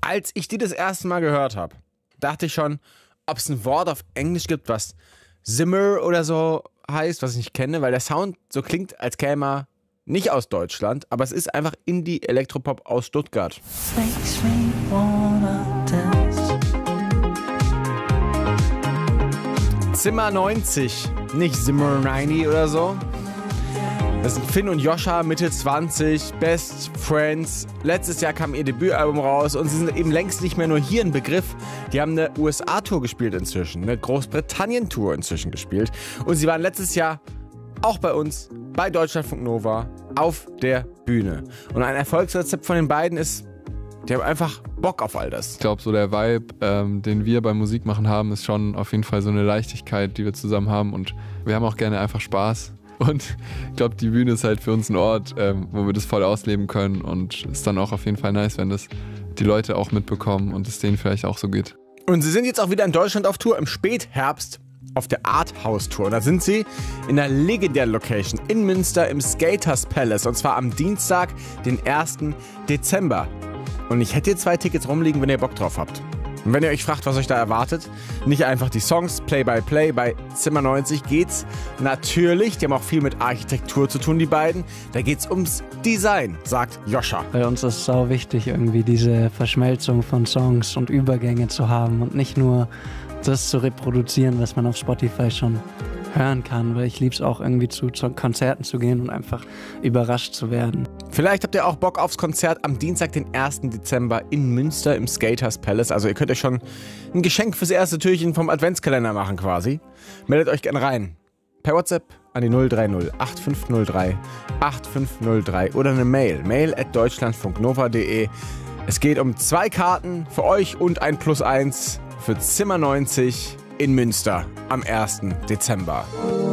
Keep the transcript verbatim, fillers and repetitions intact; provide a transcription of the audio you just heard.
Als ich die das erste Mal gehört habe, dachte ich schon, ob es ein Wort auf Englisch gibt, was Zimmer oder so heißt, was ich nicht kenne, weil der Sound so klingt, als käme er nicht aus Deutschland, aber es ist einfach Indie-Elektropop aus Stuttgart. Zimmer neunzig, nicht Zimmer neunzig oder so. Das sind Finn und Joscha, Mitte zwanzig, Best Friends. Letztes Jahr kam ihr Debütalbum raus und sie sind eben längst nicht mehr nur hier ein Begriff. Die haben eine U S A-Tour gespielt inzwischen, eine Großbritannien-Tour inzwischen gespielt. Und sie waren letztes Jahr auch bei uns, bei Deutschlandfunk Nova, auf der Bühne. Und ein Erfolgsrezept von den beiden ist, die haben einfach Bock auf all das. Ich glaube, so der Vibe, ähm, den wir beim Musikmachen haben, ist schon auf jeden Fall so eine Leichtigkeit, die wir zusammen haben. Und wir haben auch gerne einfach Spaß. Und ich glaube, die Bühne ist halt für uns ein Ort, ähm, wo wir das voll ausleben können. Und ist dann auch auf jeden Fall nice, wenn das die Leute auch mitbekommen und es denen vielleicht auch so geht. Und sie sind jetzt auch wieder in Deutschland auf Tour im Spätherbst auf der Arthouse-Tour. Und da sind sie in einer legendären Location in Münster im Skaters Palace. Und zwar am Dienstag, den ersten Dezember. Und ich hätte hier zwei Tickets rumliegen, wenn ihr Bock drauf habt. Und wenn ihr euch fragt, was euch da erwartet, nicht einfach die Songs, Play-by-Play, bei Zimmer neunzig geht's natürlich, die haben auch viel mit Architektur zu tun, die beiden, da geht's ums Design, sagt Joscha. Bei uns ist es sau wichtig, irgendwie diese Verschmelzung von Songs und Übergänge zu haben und nicht nur das zu reproduzieren, was man auf Spotify schon hören kann, weil ich liebe es auch irgendwie zu, zu Konzerten zu gehen und einfach überrascht zu werden. Vielleicht habt ihr auch Bock aufs Konzert am Dienstag, den ersten Dezember in Münster im Skaters Palace. Also ihr könnt euch schon ein Geschenk fürs erste Türchen vom Adventskalender machen quasi. Meldet euch gerne rein. Per WhatsApp an die null drei null acht fünf null drei acht fünf null drei oder eine Mail. Mail at deutschlandfunknova punkt de. Es geht um zwei Karten für euch und ein Plus eins für Zimmer neunzig in Münster am ersten Dezember.